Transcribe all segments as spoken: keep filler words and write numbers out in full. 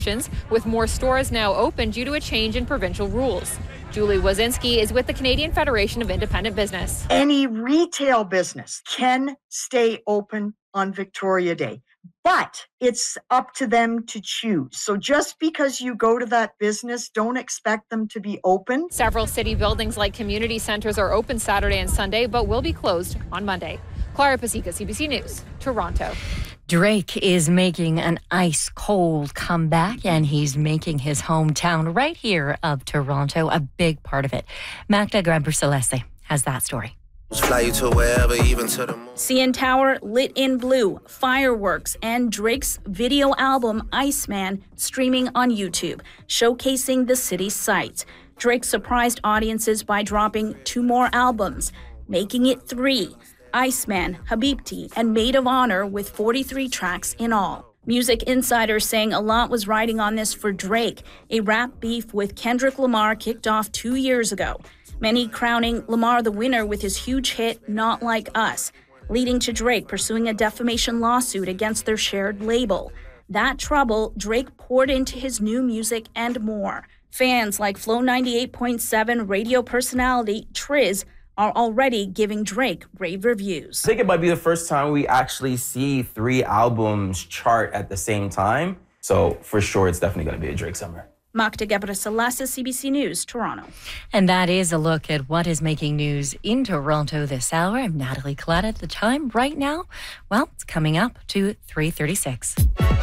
with more stores now open due to a change in provincial rules. Julie Wazinski is with the Canadian Federation of Independent Business. Any retail business can stay open on Victoria Day, but it's up to them to choose. So just because you go to that business, don't expect them to be open. Several city buildings like community centres are open Saturday and Sunday, but will be closed on Monday. Clara Pasica, C B C News, Toronto. Drake is making an ice-cold comeback, and he's making his hometown right here of Toronto a big part of it. Magda Graber-Celeste has that story. Fly you to wherever, even to the moon. C N Tower lit in blue, fireworks, and Drake's video album Iceman streaming on YouTube, showcasing the city's sights. Drake surprised audiences by dropping two more albums, making it three. Iceman, Habibti, and Maid of Honor, with forty-three tracks in all. Music insiders saying a lot was riding on this for Drake. A rap beef with Kendrick Lamar kicked off two years ago. Many crowning Lamar the winner with his huge hit, Not Like Us, leading to Drake pursuing a defamation lawsuit against their shared label. That trouble Drake poured into his new music and more. Fans like Flow ninety-eight point seven radio personality Triz are already giving Drake rave reviews. I think it might be the first time we actually see three albums chart at the same time. So for sure, it's definitely going to be a Drake summer. Magda Graber-Celeste, C B C News, Toronto. And that is a look at what is making news in Toronto this hour. I'm Natalie Collette. At the time right now, well, it's coming up to three thirty-six.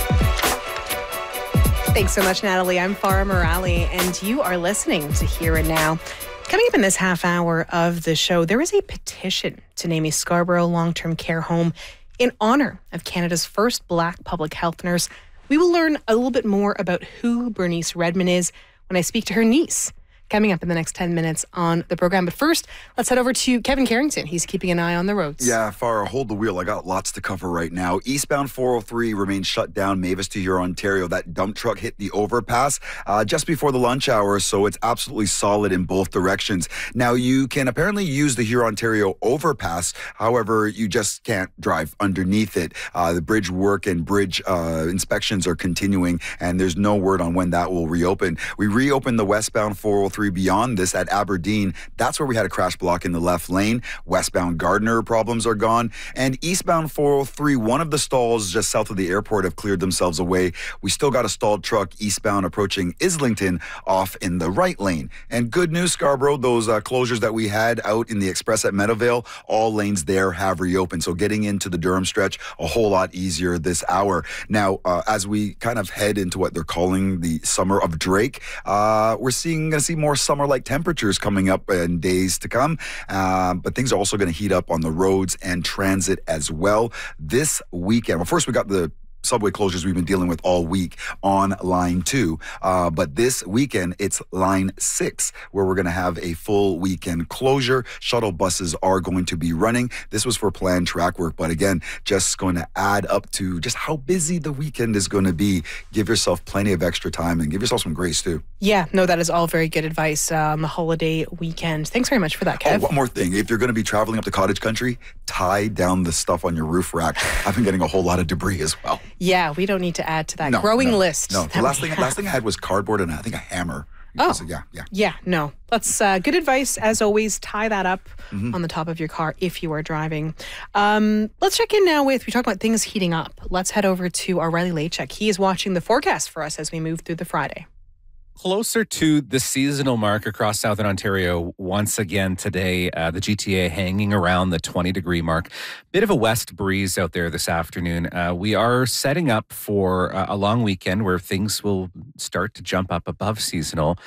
Thanks so much, Natalie. I'm Farah Morali, and you are listening to Here and Now. Coming up in this half hour of the show, there is a petition to name a Scarborough long-term care home in honor of Canada's first Black public health nurse. We will learn a little bit more about who Bernice Redman is when I speak to her niece, coming up in the next ten minutes on the program. But first, let's head over to Kevin Carrington. He's keeping an eye on the roads. Yeah, Farah, hold the wheel. I got lots to cover right now. Eastbound four oh three remains shut down, Mavis to Huron, Ontario. That dump truck hit the overpass uh, just before the lunch hour, so it's absolutely solid in both directions. Now, you can apparently use the Huron, Ontario overpass. However, you just can't drive underneath it. Uh, the bridge work and bridge uh, inspections are continuing, and there's no word on when that will reopen. We reopened the westbound four oh three beyond this at Aberdeen. That's where we had a crash block in the left lane. Westbound Gardner problems are gone. And eastbound four oh three, one of the stalls just south of the airport have cleared themselves away. We still got a stalled truck eastbound approaching Islington off in the right lane. And good news, Scarborough, those uh, closures that we had out in the Express at Meadowvale, all lanes there have reopened. So getting into the Durham stretch a whole lot easier this hour. Now, uh, as we kind of head into what they're calling the summer of Drake, uh, we're seeing going to see more summer-like temperatures coming up in days to come. Uh, but things are also going to heat up on the roads and transit as well this weekend. Well, first we got the subway closures we've been dealing with all week on line two. Uh, but this weekend, it's line six, where we're going to have a full weekend closure. Shuttle buses are going to be running. This was for planned track work, but again, just going to add up to just how busy the weekend is going to be. Give yourself plenty of extra time and give yourself some grace too. Yeah, no, that is all very good advice on um, the holiday weekend. Thanks very much for that, Kev. Oh, one more thing. If you're going to be traveling up to cottage country, tie down the stuff on your roof rack. I've been getting a whole lot of debris as well. Yeah, we don't need to add to that no, growing no, list. No, the last thing, last thing I had was cardboard and I think a hammer. Oh, so, yeah, yeah. Yeah, no. That's uh, good advice. As always, tie that up mm-hmm. on the top of your car if you are driving. Um, let's check in now with, we talk about things heating up. Let's head over to our Riley Lachek. He is watching the forecast for us as we move through the Friday. Closer to the seasonal mark across Southern Ontario once again today. Uh, the G T A hanging around the twenty degree mark. Bit of a west breeze out there this afternoon. Uh, we are setting up for uh, a long weekend where things will start to jump up above seasonal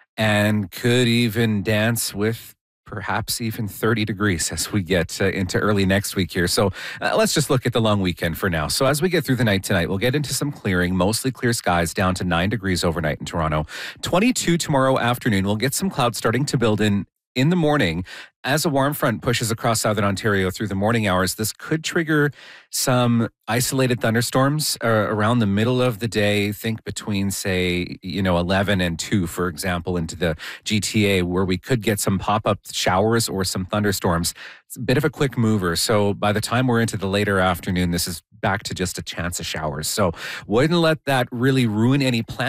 and could even dance with perhaps even thirty degrees as we get uh, into early next week here. So uh, let's just look at the long weekend for now. So as we get through the night tonight, we'll get into some clearing, mostly clear skies down to nine degrees overnight in Toronto. twenty-two tomorrow afternoon. We'll get some clouds starting to build in in the morning. As a warm front pushes across Southern Ontario through the morning hours, this could trigger some isolated thunderstorms uh, around the middle of the day. Think between, say, you know, eleven and two, for example, into the G T A, where we could get some pop-up showers or some thunderstorms. It's a bit of a quick mover. So by the time we're into the later afternoon, this is back to just a chance of showers. So wouldn't let that really ruin any plans.